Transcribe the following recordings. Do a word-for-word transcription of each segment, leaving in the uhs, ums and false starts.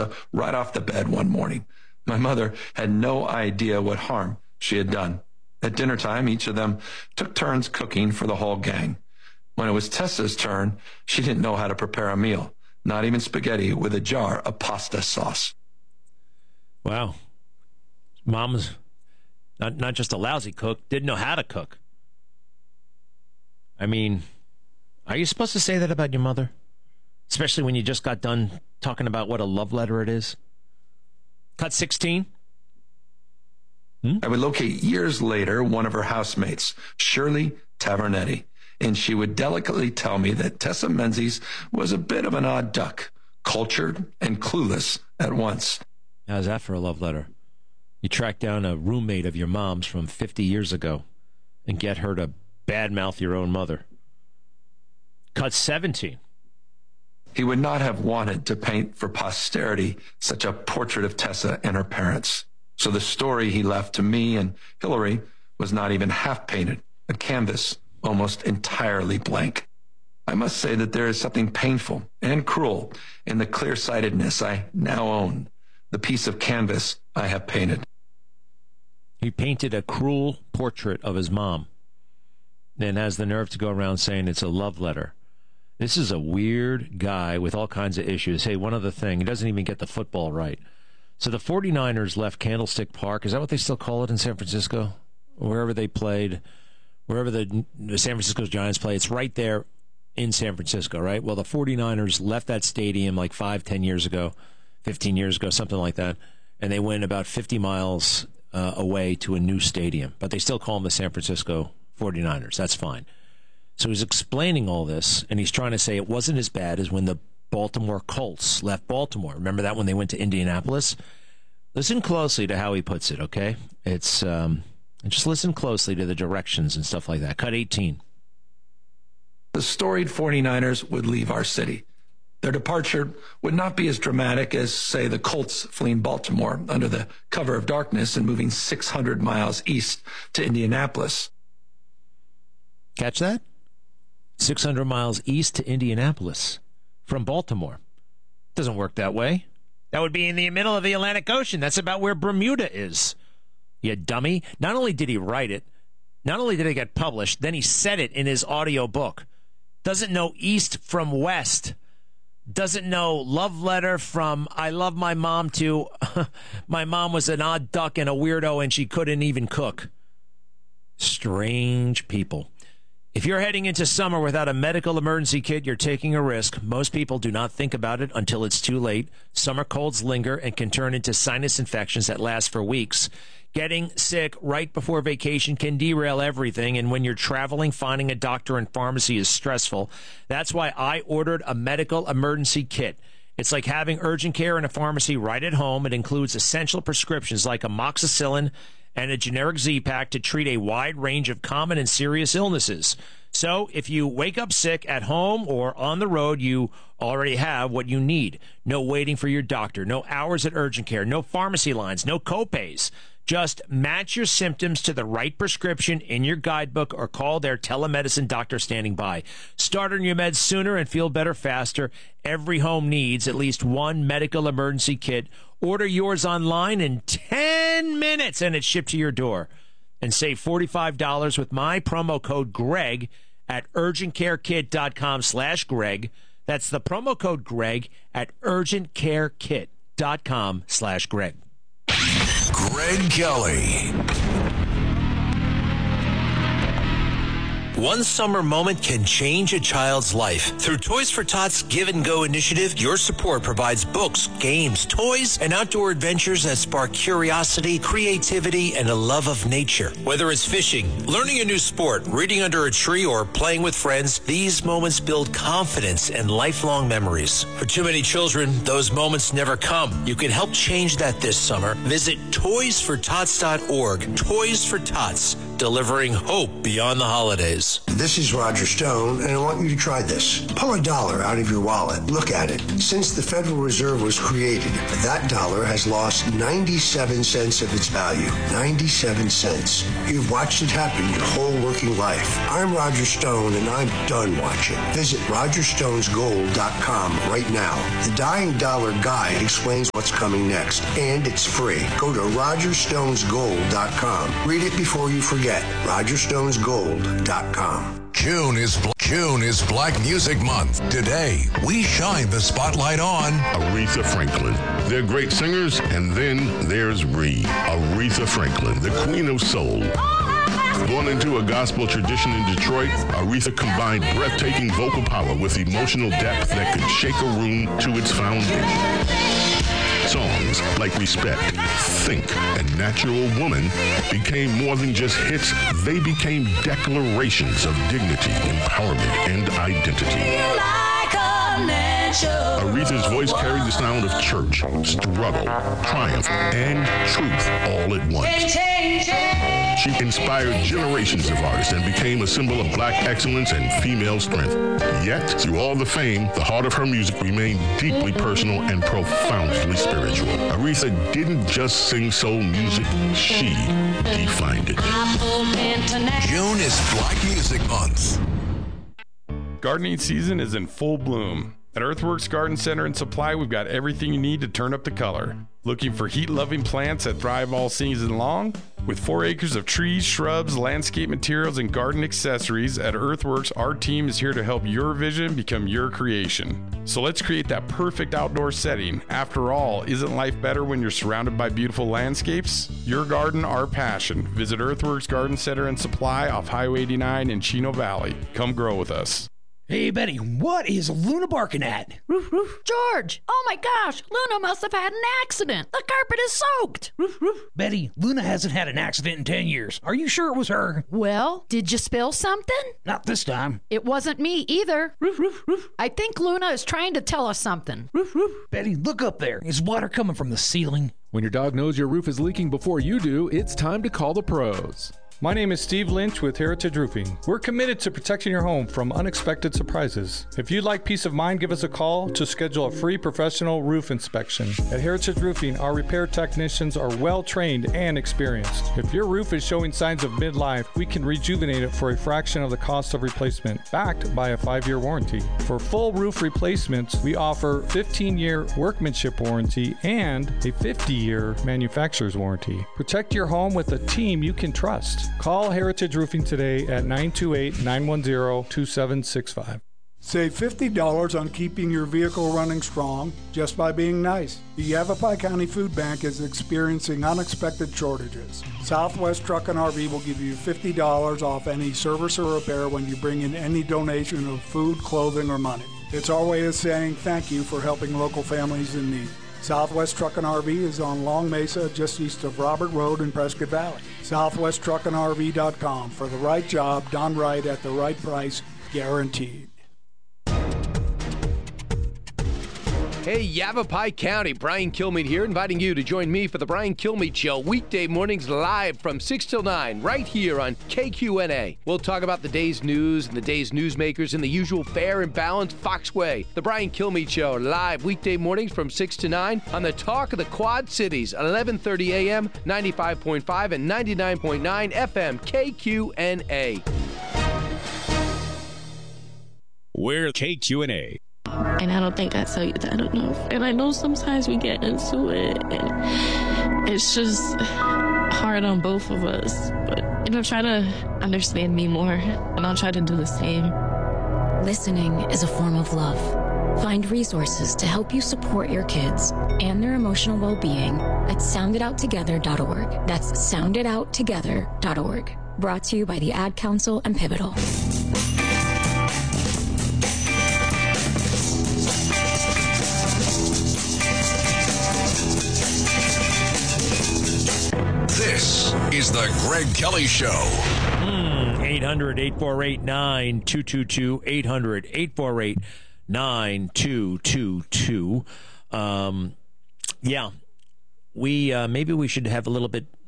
Tessa right off the bed one morning. My mother had no idea what harm she had done. At dinner time, each of them took turns cooking for the whole gang. When it was Tessa's turn, she didn't know how to prepare a meal, not even spaghetti with a jar of pasta sauce. Wow. Mom's not, not just a lousy cook, didn't know how to cook. I mean, are you supposed to say that about your mother? Especially when you just got done talking about what a love letter it is? Cut sixteen? Hmm? I would locate years later one of her housemates, Shirley Tavernetti, and she would delicately tell me that Tessa Menzies was a bit of an odd duck, cultured and clueless at once. How's that for a love letter? You track down a roommate of your mom's from fifty years ago and get her to badmouth your own mother. Cut seventeen. He would not have wanted to paint for posterity such a portrait of Tessa and her parents. So the story he left to me and Hillary was not even half painted, a canvas almost entirely blank. I must say that there is something painful and cruel in the clear-sightedness I now own, the piece of canvas I have painted. He painted a cruel portrait of his mom, then has the nerve to go around saying it's a love letter. This is a weird guy with all kinds of issues. Hey, one other thing, he doesn't even get the football right. So the forty-niners left Candlestick Park. Is that what they still call it in San Francisco? Wherever they played, wherever the, the San Francisco Giants play, it's right there in San Francisco, right? Well, the forty-niners left that stadium like five, ten years ago, fifteen years ago, something like that, and they went about fifty miles uh, away to a new stadium. But they still call them the San Francisco forty-niners. That's fine. So he's explaining all this, and he's trying to say it wasn't as bad as when the Baltimore Colts left Baltimore. Remember that when they went to Indianapolis? Listen closely to how he puts it, okay? It's um, just listen closely to the directions and stuff like that. Cut eighteen. The storied forty-niners would leave our city. Their departure would not be as dramatic as, say, the Colts fleeing Baltimore under the cover of darkness and moving six hundred miles east to Indianapolis. Catch that? six hundred miles east to Indianapolis from Baltimore. Doesn't work that way. That would be in the middle of the Atlantic Ocean. That's about where Bermuda is. You dummy. Not only did he write it, not only did it get published, then he said it in his audio book. Doesn't know east from west. Doesn't know love letter from I love my mom to my mom was an odd duck and a weirdo and she couldn't even cook. Strange people. If you're heading into summer without a medical emergency kit, you're taking a risk. Most people do not think about it until it's too late. Summer colds linger and can turn into sinus infections that last for weeks. Getting sick right before vacation can derail everything, and when you're traveling, finding a doctor and pharmacy is stressful. That's why I ordered a medical emergency kit. It's like having urgent care in a pharmacy right at home. It includes essential prescriptions like amoxicillin and a generic Z-Pack to treat a wide range of common and serious illnesses. So if you wake up sick at home or on the road, you already have what you need. No waiting for your doctor, no hours at urgent care, no pharmacy lines, no copays. Just match your symptoms to the right prescription in your guidebook or call their telemedicine doctor standing by. Start on your meds sooner and feel better faster. Every home needs at least one medical emergency kit. Order yours online in ten minutes and it's shipped to your door. And save forty-five dollars with my promo code Greg at urgentcarekit.com slash Greg. That's the promo code Greg at urgentcarekit.com slash Greg. Greg Kelly. One summer moment can change a child's life. Through Toys for Tots Give and Go initiative, your support provides books, games, toys, and outdoor adventures that spark curiosity, creativity, and a love of nature. Whether it's fishing, learning a new sport, reading under a tree, or playing with friends, these moments build confidence and lifelong memories. For too many children, those moments never come. You can help change that this summer. Visit toys for tots dot org. Toys for Tots. delivering hope beyond the holidays. This is Roger Stone, and I want you to try this. Pull a dollar out of your wallet. Look at it. Since the Federal Reserve was created, that dollar has lost ninety-seven cents of its value. ninety-seven cents. You've watched it happen your whole working life. I'm Roger Stone, and I'm done watching. Visit roger stones gold dot com right now. The Dying Dollar Guide explains what's coming next, and it's free. Go to roger stones gold dot com. Read it before you forget. roger stones gold dot com. June is June is Black Music Month. Today, we shine the spotlight on Aretha Franklin. They're great singers, and then there's Ree. Aretha Franklin, the queen of soul. Born into a gospel tradition in Detroit, Aretha combined breathtaking vocal power with emotional depth that could shake a room to its foundation. Songs like Respect, Think, and Natural Woman became more than just hits. They became declarations of dignity, empowerment, and identity. Aretha's voice carried the sound of church, struggle, triumph, and truth all at once. She inspired generations of artists and became a symbol of black excellence and female strength. Yet, through all the fame, the heart of her music remained deeply personal and profoundly spiritual. Aretha didn't just sing soul music, she defined it. June is Black Music Month. Gardening season is in full bloom. At Earthworks Garden Center and Supply, we've got everything you need to turn up the color. Looking for heat-loving plants that thrive all season long? With four acres of trees, shrubs, landscape materials, and garden accessories, at Earthworks, our team is here to help your vision become your creation. So let's create that perfect outdoor setting. After all, isn't life better when you're surrounded by beautiful landscapes? Your garden, our passion. Visit Earthworks Garden Center and Supply off Highway eighty-nine in Chino Valley. Come grow with us. Hey, Betty, what is Luna barking at? Roof, roof. George, oh my gosh, Luna must have had an accident. The carpet is soaked. Roof, roof. Betty, Luna hasn't had an accident in ten years. Are you sure it was her? Well, did you spill something? Not this time. It wasn't me either. Roof, roof, roof. I think Luna is trying to tell us something. Roof, roof. Betty, look up there. Is water coming from the ceiling? When your dog knows your roof is leaking before you do, it's time to call the pros. My name is Steve Lynch with Heritage Roofing. We're committed to protecting your home from unexpected surprises. If you'd like peace of mind, give us a call to schedule a free professional roof inspection. At Heritage Roofing, our repair technicians are well trained and experienced. If your roof is showing signs of midlife, we can rejuvenate it for a fraction of the cost of replacement, backed by a five-year warranty. For full roof replacements, we offer fifteen-year workmanship warranty and a fifty-year manufacturer's warranty. Protect your home with a team you can trust. Call Heritage Roofing today at nine two eight, nine one zero, two seven six five. Save fifty dollars on keeping your vehicle running strong just by being nice. The Yavapai County Food Bank is experiencing unexpected shortages. Southwest Truck and R V will give you fifty dollars off any service or repair when you bring in any donation of food, clothing, or money. It's our way of saying thank you for helping local families in need. Southwest Truck and R V is on Long Mesa, just east of Robert Road in Prescott Valley. southwest truck and R V dot com for the right job, done right at the right price, guaranteed. Hey, Yavapai County, Brian Kilmeade here, inviting you to join me for the Brian Kilmeade Show, weekday mornings live from six till nine, right here on K Q N A. We'll talk about the day's news and the day's newsmakers in the usual fair and balanced Fox way. The Brian Kilmeade Show, live weekday mornings from six to nine on the Talk of the Quad Cities, eleven thirty a m, ninety-five point five and ninety-nine point nine F M, K Q N A. We're K Q N A. And I don't think I tell you that enough. And I know sometimes we get into it, and it's just hard on both of us. But, you know, try to understand me more, and I'll try to do the same. Listening is a form of love. Find resources to help you support your kids and their emotional well-being at sound it out together dot org. That's sound it out together dot org. Brought to you by the Ad Council and Pivotal. This is the Greg Kelly Show. Mm, eight hundred, eight four eight, nine two two two, eight hundred, eight four eight, nine two two two. Um, yeah, we uh, maybe we should have a little bit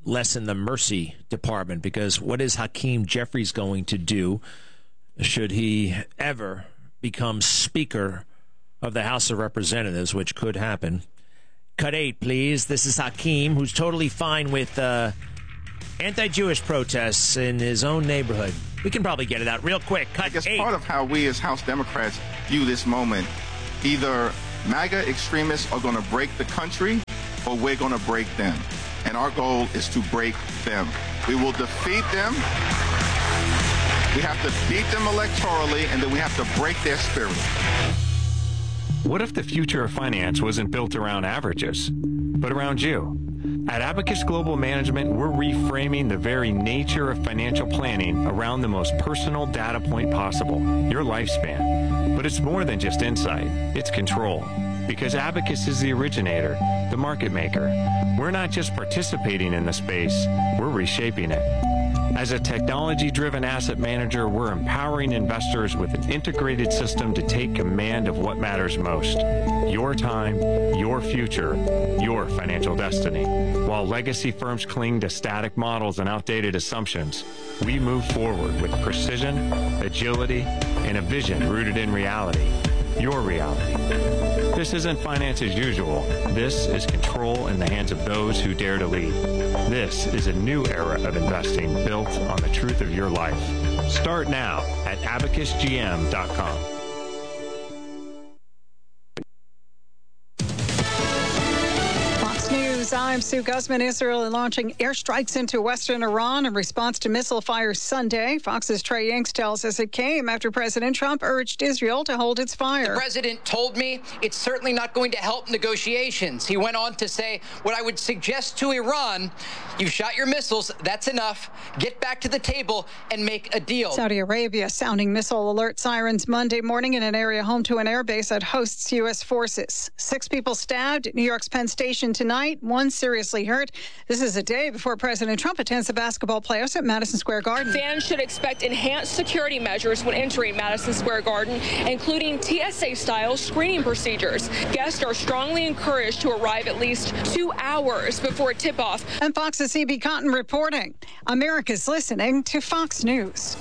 lessen the mercy department, because what is Hakeem Jeffries going to do should he ever become Speaker of the House of Representatives, which could happen? Cut eight, please. This is Hakeem, who's totally fine with uh, anti-Jewish protests in his own neighborhood. We can probably get it out real quick. Cut I guess eight. Part of how we as House Democrats view this moment, either MAGA extremists are going to break the country or we're going to break them. And our goal is to break them. We will defeat them. We have to beat them electorally, and then we have to break their spirit. What if the future of finance wasn't built around averages, but around you? At Abacus Global Management, we're reframing the very nature of financial planning around the most personal data point possible, your lifespan. But it's more than just insight, it's control. Because Abacus is the originator, the market maker. We're not just participating in the space, we're reshaping it. As a technology-driven asset manager, we're empowering investors with an integrated system to take command of what matters most. Your time, your future, your financial destiny. While legacy firms cling to static models and outdated assumptions, we move forward with precision, agility, and a vision rooted in reality. Your reality. This isn't finance as usual. This is control in the hands of those who dare to lead. This is a new era of investing built on the truth of your life. Start now at abacus g m dot com. I'm Sue Guzman. Israel is launching airstrikes into western Iran in response to missile fires Sunday. Fox's Trey Yanks tells us it came after President Trump urged Israel to hold its fire. The president told me it's certainly not going to help negotiations. He went on to say, what I would suggest to Iran, you shot your missiles, that's enough. Get back to the table and make a deal. Saudi Arabia sounding missile alert sirens Monday morning in an area home to an airbase that hosts U S forces. Six people stabbed at New York's Penn Station tonight. One seriously hurt. This is a day before President Trump attends the basketball playoffs at Madison Square Garden. Fans should expect enhanced security measures when entering Madison Square Garden, including T S A-style screening procedures. Guests are strongly encouraged to arrive at least two hours before tip-off. And Fox's E B Cotton reporting. America's listening to Fox News.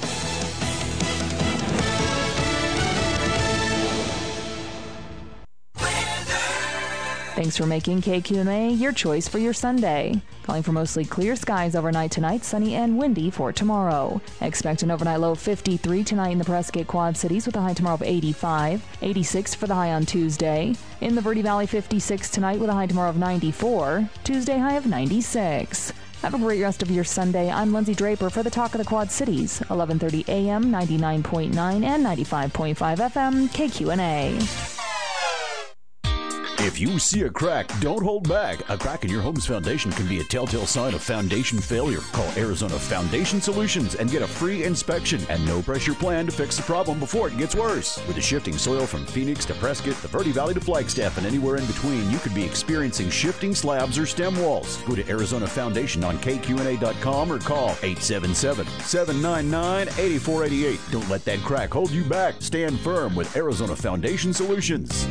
Thanks for making K Q N A your choice for your Sunday. Calling for mostly clear skies overnight tonight, sunny and windy for tomorrow. Expect an overnight low of fifty-three tonight in the Prescott Quad Cities with a high tomorrow of eighty-five, eighty-six for the high on Tuesday. In the Verde Valley, fifty-six tonight with a high tomorrow of ninety-four, Tuesday high of ninety-six. Have a great rest of your Sunday. I'm Lindsay Draper for the Talk of the Quad Cities, eleven thirty a m, ninety-nine point nine and ninety-five point five F M, K Q N A. If you see a crack, don't hold back. A crack in your home's foundation can be a telltale sign of foundation failure. Call Arizona Foundation Solutions and get a free inspection and no pressure plan to fix the problem before it gets worse. With the shifting soil from Phoenix to Prescott, the Verde Valley to Flagstaff, and anywhere in between, you could be experiencing shifting slabs or stem walls. Go to Arizona Foundation on K Q N A dot com or call eight seven seven, seven nine nine, eight four eight eight. Don't let that crack hold you back. Stand firm with Arizona Foundation Solutions.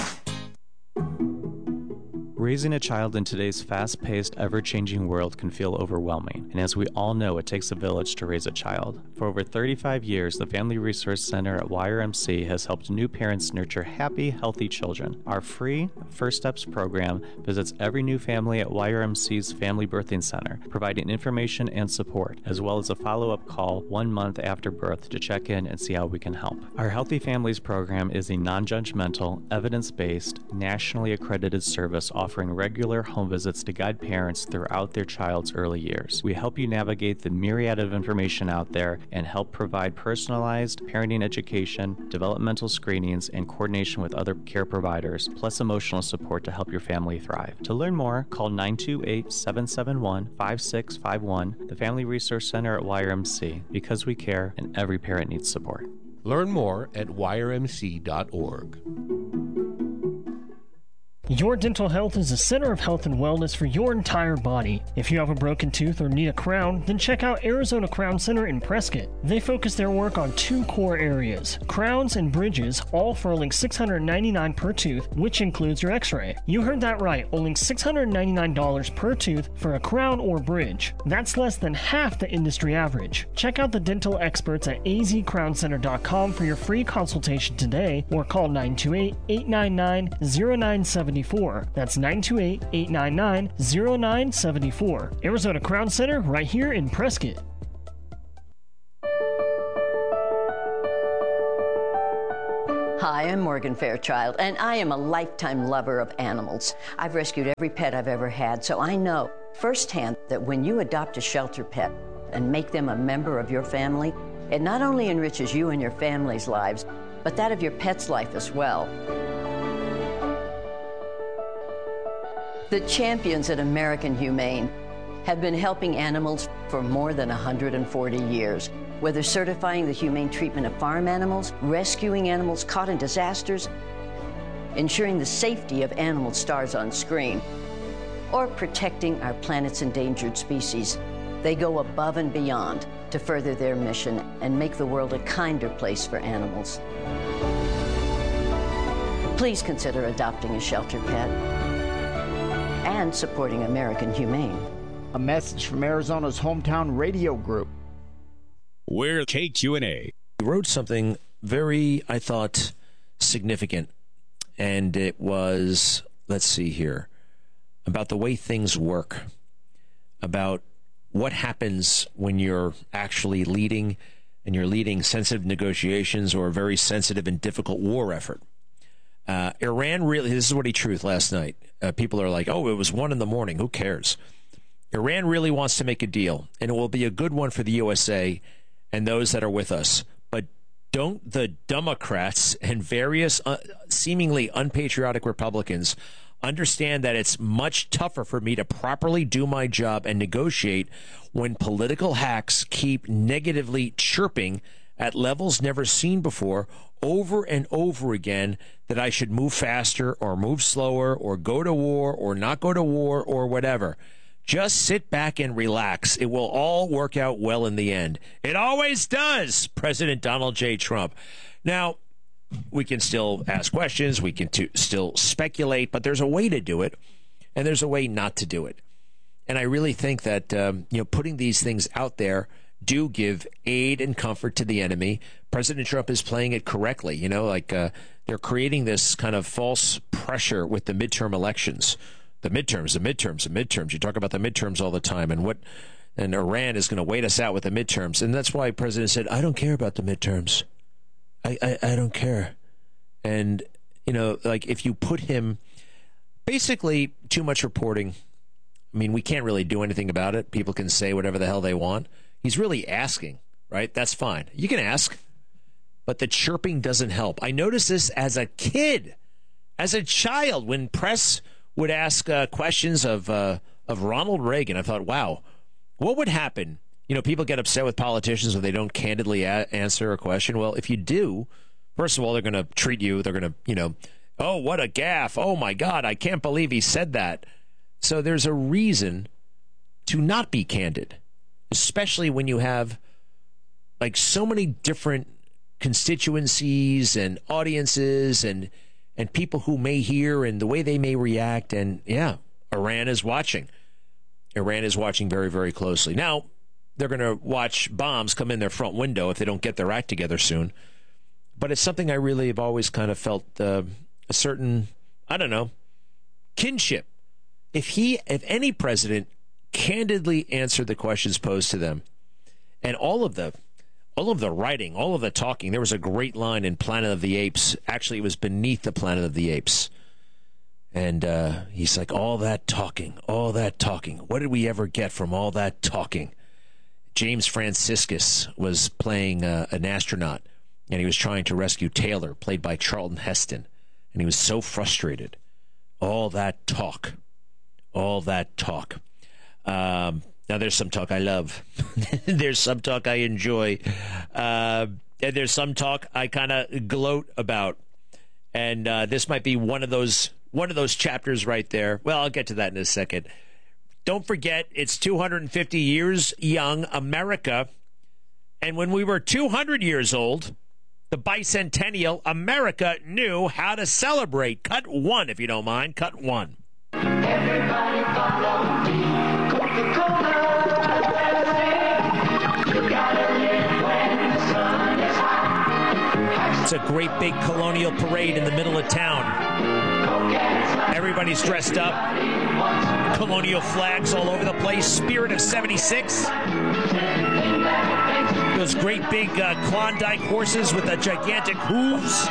Raising a child in today's fast-paced, ever-changing world can feel overwhelming, and as we all know, it takes a village to raise a child. For over thirty-five years, the Family Resource Center at Y R M C has helped new parents nurture happy, healthy children. Our free First Steps program visits every new family at Y R M C's Family Birthing Center, providing information and support, as well as a follow-up call one month after birth to check in and see how we can help. Our Healthy Families program is a non-judgmental, evidence-based, nationally accredited service offering regular home visits to guide parents throughout their child's early years. We help you navigate the myriad of information out there and help provide personalized parenting education, developmental screenings, and coordination with other care providers, plus emotional support to help your family thrive. To learn more, call nine two eight, seven seven one, five six five one, the Family Resource Center at Y R M C, because we care and every parent needs support. Learn more at Y R M C dot org. Your dental health is the center of health and wellness for your entire body. If you have a broken tooth or need a crown, then check out Arizona Crown Center in Prescott. They focus their work on two core areas, crowns and bridges, all for only six hundred ninety-nine dollars per tooth, which includes your x-ray. You heard that right, only six hundred ninety-nine dollars per tooth for a crown or bridge. That's less than half the industry average. Check out the dental experts at a z crown center dot com for your free consultation today, or call nine two eight, eight nine nine, zero nine seven four. That's nine two eight, eight nine nine, zero nine seven four. Arizona Crown Center, right here in Prescott. Hi, I'm Morgan Fairchild, and I am a lifetime lover of animals. I've rescued every pet I've ever had, so I know firsthand that when you adopt a shelter pet and make them a member of your family, it not only enriches you and your family's lives, but that of your pet's life as well. The champions at American Humane have been helping animals for more than one hundred forty years. Whether certifying the humane treatment of farm animals, rescuing animals caught in disasters, ensuring the safety of animal stars on screen, or protecting our planet's endangered species, they go above and beyond to further their mission and make the world a kinder place for animals. Please consider adopting a shelter pet and supporting American Humane. A message from Arizona's hometown radio group. We're K Q N A. He wrote something very, I thought, significant, and it was, let's see here, about the way things work, about what happens when you're actually leading, and you're leading sensitive negotiations or a very sensitive and difficult war effort. Uh, Iran really, this is what he truthed last night. Uh, people are like, oh, it was one in the morning. Who cares? Iran really wants to make a deal, and it will be a good one for the U S A and those that are with us. But don't the Democrats and various uh, seemingly unpatriotic Republicans understand that it's much tougher for me to properly do my job and negotiate when political hacks keep negatively chirping at levels never seen before over and over again that I should move faster or move slower or go to war or not go to war or whatever. Just sit back and relax. It will all work out well in the end. It always does, President Donald J. Trump. Now, we can still ask questions. We can t- still speculate, but there's a way to do it, and there's a way not to do it. And I really think that um, you know, putting these things out there do give aid and comfort to the enemy. President Trump is playing it correctly. You know, like uh, they're creating this kind of false pressure with the midterm elections. The midterms, the midterms, the midterms. You talk about the midterms all the time, and what, and Iran is going to wait us out with the midterms, and that's why the president said, "I don't care about the midterms. I, I, I don't care." And you know, like if you put him, basically too much reporting. I mean, we can't really do anything about it. People can say whatever the hell they want. He's really asking, right? That's fine. You can ask, but the chirping doesn't help. I noticed this as a kid, as a child, when press would ask uh, questions of uh, of Ronald Reagan. I thought, wow, what would happen? You know, people get upset with politicians when they don't candidly a- answer a question. Well, if you do, first of all, they're going to treat you. They're going to, you know, oh, what a gaffe. Oh, my God, I can't believe he said that. So there's a reason to not be candid, especially when you have like so many different constituencies and audiences and and people who may hear and the way they may react. And yeah, Iran is watching. Iran is watching very, very closely. Now, they're going to watch bombs come in their front window if they don't get their act together soon. But it's something I really have always kind of felt uh, a certain, I don't know, kinship. If he, if any president candidly answered the questions posed to them, and all of the All of the writing, all of the talking. There was a great line in Planet of the Apes. Actually, it was beneath the Planet of the Apes. And uh, he's like, all that talking, all that talking. What did we ever get from all that talking? James Franciscus was playing uh, an astronaut, and he was trying to rescue Taylor, played by Charlton Heston. And he was so frustrated. All that talk, all that talk. Um... Now, there's some talk I love. There's some talk I enjoy. Uh, and there's some talk I kind of gloat about. And uh, this might be one of those one of those chapters right there. Well, I'll get to that in a second. Don't forget, it's two hundred fifty years young America. And when we were two hundred years old, the bicentennial, America knew how to celebrate. Cut one, if you don't mind. Cut one. Everybody follow me. Coca-Cola. You gotta live when the sun is hot. It's a great big colonial parade in the middle of town. Everybody's dressed up. Colonial flags all over the place. Spirit of seventy-six. Those great big uh, Klondike horses with the gigantic hooves.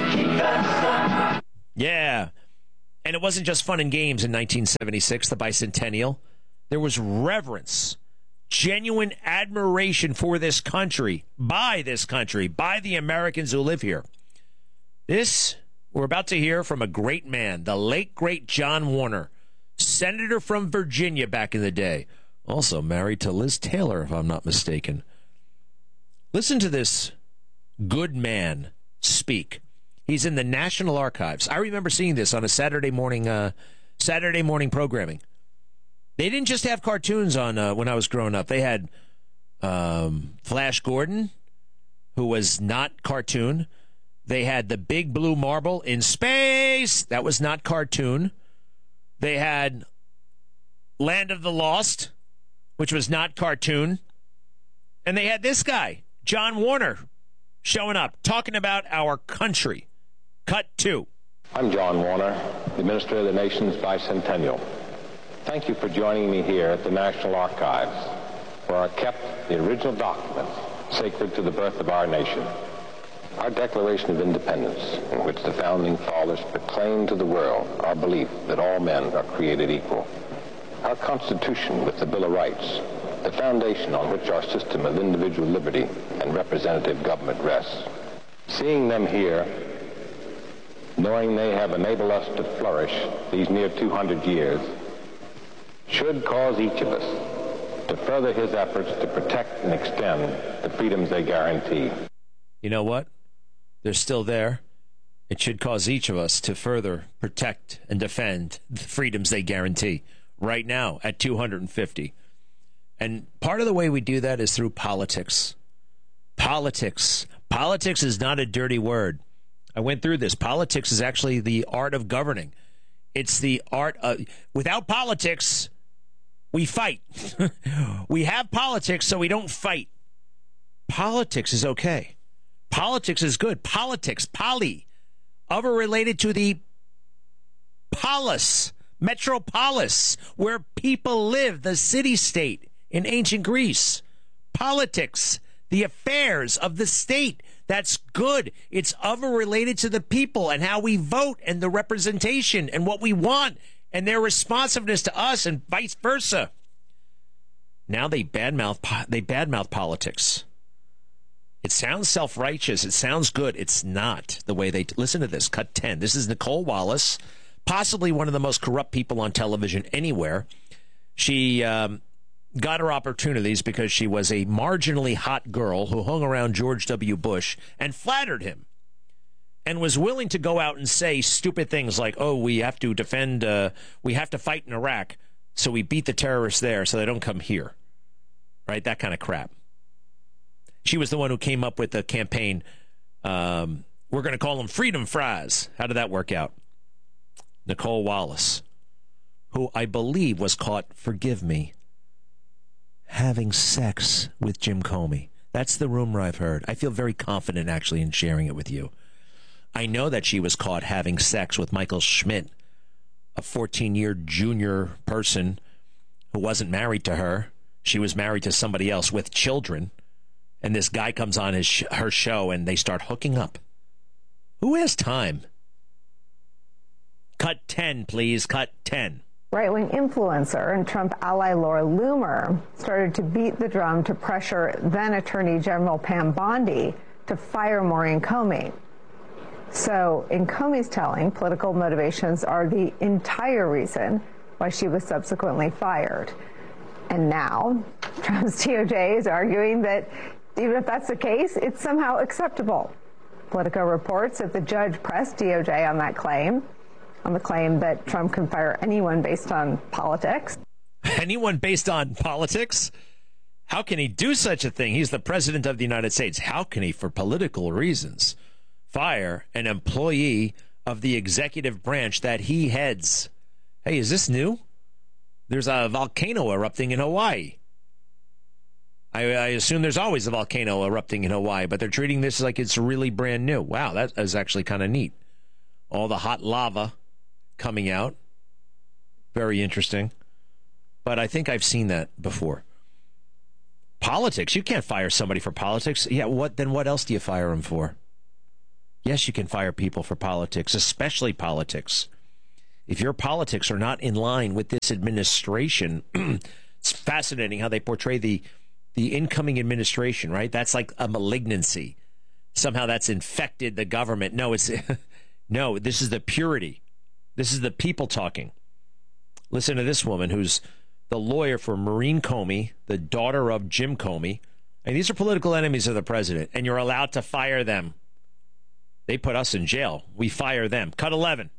Yeah. And it wasn't just fun and games in nineteen seventy-six, the bicentennial. There was reverence, genuine admiration for this country, by this country, by the Americans who live here. This, we're about to hear from a great man, the late, great John Warner, senator from Virginia back in the day. Also married to Liz Taylor, if I'm not mistaken. Listen to this good man speak. He's in the National Archives. I remember seeing this on a Saturday morning uh, Saturday morning programming. They didn't just have cartoons on uh, when I was growing up. They had um, Flash Gordon, who was not cartoon. They had the Big Blue Marble in space. That was not cartoon. They had Land of the Lost, which was not cartoon. And they had this guy, John Warner, showing up, talking about our country. Cut two. I'm John Warner, the Minister of the Nation's Bicentennial. Thank you for joining me here at the National Archives, where are kept the original documents sacred to the birth of our nation. Our Declaration of Independence, in which the Founding Fathers proclaimed to the world our belief that all men are created equal. Our Constitution with the Bill of Rights, the foundation on which our system of individual liberty and representative government rests. Seeing them here, knowing they have enabled us to flourish these near two hundred years, should cause each of us to further his efforts to protect and extend the freedoms they guarantee. You know what? They're still there. It should cause each of us to further protect and defend the freedoms they guarantee right now at two hundred fifty. And part of the way we do that is through politics. Politics. Politics is not a dirty word. I went through this. Politics is actually the art of governing. It's the art of... Without politics, we fight. We have politics so we don't fight. Politics is okay. Politics is good. Politics, poly, ever related to the polis, metropolis, where people live, the city-state in ancient Greece. Politics, the affairs of the state. That's good. It's ever related to the people and how we vote and the representation and what we want and their responsiveness to us and vice versa. Now they badmouth, they badmouth politics. It sounds self-righteous. It sounds good. It's not the way they... T- Listen to this. Cut ten. This is Nicole Wallace, possibly one of the most corrupt people on television anywhere. She um, got her opportunities because she was a marginally hot girl who hung around George W. Bush and flattered him and was willing to go out and say stupid things like, oh, we have to defend, uh, we have to fight in Iraq, so we beat the terrorists there so they don't come here. Right? That kind of crap. She was the one who came up with the campaign, um, we're going to call them Freedom Fries. How did that work out? Nicole Wallace, who I believe was caught, forgive me, having sex with Jim Comey. That's the rumor I've heard. I feel very confident, actually, in sharing it with you. I know that she was caught having sex with Michael Schmidt, a fourteen-year junior person who wasn't married to her. She was married to somebody else with children. And this guy comes on his sh- her show, and they start hooking up. Who has time? Cut ten, please. Cut ten. Right-wing influencer and Trump ally Laura Loomer started to beat the drum to pressure then-Attorney General Pam Bondi to fire Maureen Comey. So, in Comey's telling, political motivations are the entire reason why she was subsequently fired. And now, Trump's D O J is arguing that even if that's the case, it's somehow acceptable. Politico reports that the judge pressed D O J on that claim, on the claim that Trump can fire anyone based on politics. Anyone based on politics? How can he do such a thing? He's the president of the United States. How can he, for political reasons, fire an employee of the executive branch that he heads? Hey, is this new? There's a volcano erupting in Hawaii. I, I assume there's always a volcano erupting in Hawaii, but they're treating this like it's really brand new. Wow, that is actually kind of neat. All the hot lava coming out. Very interesting. But I think I've seen that before. Politics. You can't fire somebody for politics. Yeah, what? Then what else do you fire them for? Yes, you can fire people for politics, especially politics. If your politics are not in line with this administration, it's fascinating how they portray the the incoming administration, right? That's like a malignancy. Somehow that's infected the government. No, it's no, this is the purity. This is the people talking. Listen to this woman who's the lawyer for Maureen Comey, the daughter of Jim Comey. And these are political enemies of the president, and you're allowed to fire them. They put us in jail. We fire them. Cut eleven.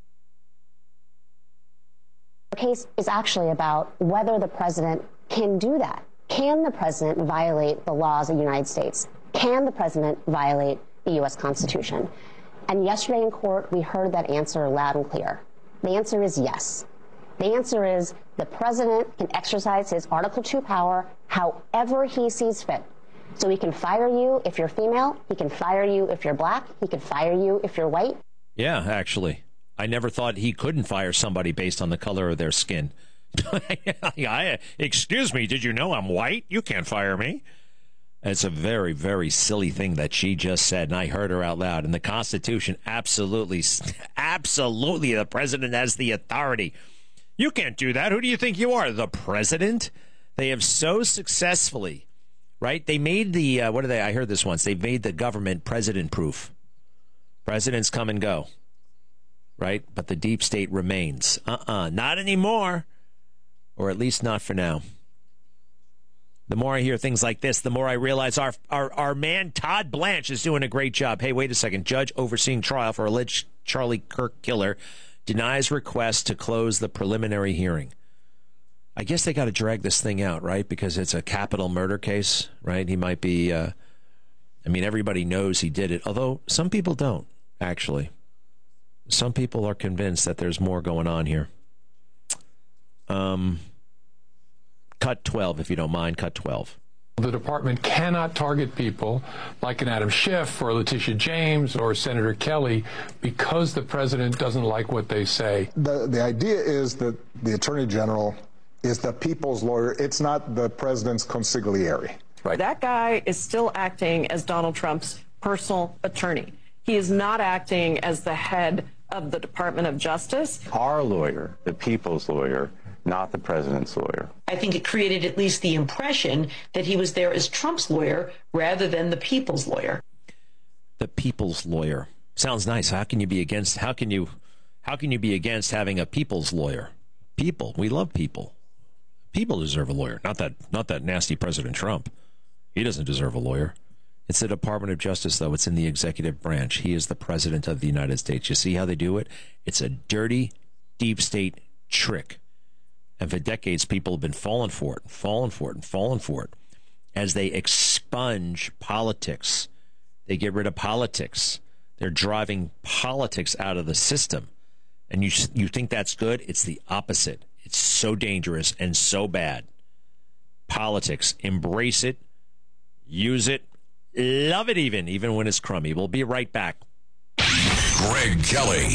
The case is actually about whether the president can do that. Can the president violate the laws of the United States? Can the president violate the U S Constitution? And yesterday in court, we heard that answer loud and clear. The answer is yes. The answer is the president can exercise his Article two power however he sees fit. So he can fire you if you're female. He can fire you if you're black. He can fire you if you're white. Yeah, actually. I never thought he couldn't fire somebody based on the color of their skin. I, excuse me, did you know I'm white? You can't fire me. It's a very, very silly thing that she just said, and I heard her out loud. And the Constitution, absolutely, absolutely, the president has the authority. You can't do that. Who do you think you are, the president? They have so successfully, right? They made the, uh, what are they? I heard this once. They made the government president-proof. Presidents come and go. Right? But the deep state remains. Uh-uh. Not anymore. Or at least not for now. The more I hear things like this, the more I realize our, our, our man Todd Blanche is doing a great job. Hey, wait a second. Judge overseeing trial for alleged Charlie Kirk killer denies request to close the preliminary hearing. I guess they got to drag this thing out, right? Because it's a capital murder case, right? He might be, uh, I mean, everybody knows he did it. Although some people don't, actually. Some people are convinced that there's more going on here. Um, cut twelve, if you don't mind. Cut twelve. The department cannot target people like an Adam Schiff or Letitia James or Senator Kelly because the president doesn't like what they say. The, the idea is that the attorney general is the people's lawyer. It's not the president's consigliere. Right. That guy is still acting as Donald Trump's personal attorney. He is not acting as the head of the Department of Justice. Our lawyer, the people's lawyer, not the president's lawyer. I think it created at least the impression that he was there as Trump's lawyer rather than the people's lawyer. The people's lawyer. Sounds nice. How can you be against, how can you, how can you be against having a people's lawyer? People. We love people. People deserve a lawyer. Not that, not that nasty President Trump. He doesn't deserve a lawyer. It's the Department of Justice, though. It's in the executive branch. He is the president of the United States. You see how they do it? It's a dirty, deep state trick. And for decades, people have been falling for it, falling for it, and falling for it. As they expunge politics, they get rid of politics. They're driving politics out of the system. And you, you think that's good? It's the opposite. It's so dangerous and so bad. Politics. Embrace it. Use it. Love it even, even when it's crummy. We'll be right back. Greg Kelly.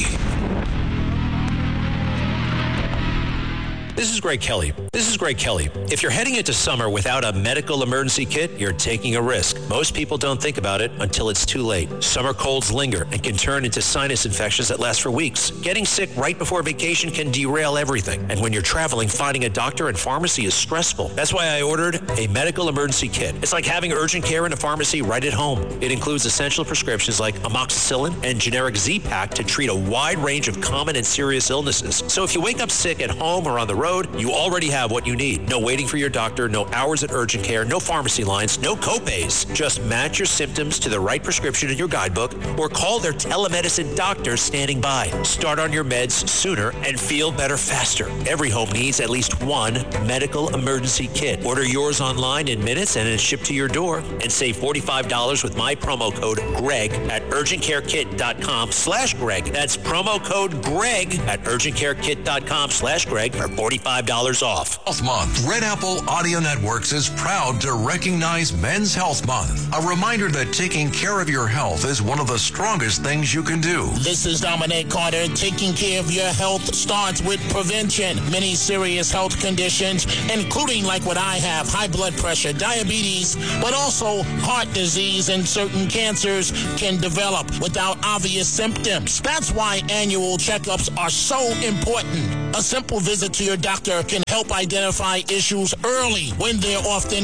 This is Greg Kelly. This is Greg Kelly. If you're heading into summer without a medical emergency kit, you're taking a risk. Most people don't think about it until it's too late. Summer colds linger and can turn into sinus infections that last for weeks. Getting sick right before vacation can derail everything. And when you're traveling, finding a doctor and pharmacy is stressful. That's why I ordered a medical emergency kit. It's like having urgent care in a pharmacy right at home. It includes essential prescriptions like amoxicillin and generic Z-Pak to treat a wide range of common and serious illnesses. So if you wake up sick at home or on the road, road, you already have what you need. No waiting for your doctor, no hours at urgent care, no pharmacy lines, no copays. Just match your symptoms to the right prescription in your guidebook or call their telemedicine doctor standing by. Start on your meds sooner and feel better faster. Every home needs at least one medical emergency kit. Order yours online in minutes and it's shipped to your door. And save forty-five dollars with my promo code GREG at urgentcarekit.com slash Greg. That's promo code GREG at urgentcarekit.com slash Greg for forty-five dollars off. Health Month. Red Apple Audio Networks is proud to recognize Men's Health Month. A reminder that taking care of your health is one of the strongest things you can do. This is Dominic Carter. Taking care of your health starts with prevention. Many serious health conditions, including like what I have, high blood pressure, diabetes, but also heart disease and certain cancers can develop without obvious symptoms. That's why annual checkups are so important. A simple visit to your doctor can help identify issues early when they're often